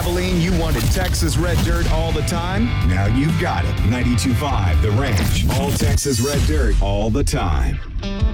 Abilene, you wanted Texas Red Dirt all the time? Now you've got it. 92.5 The Ranch. All Texas Red Dirt all the time.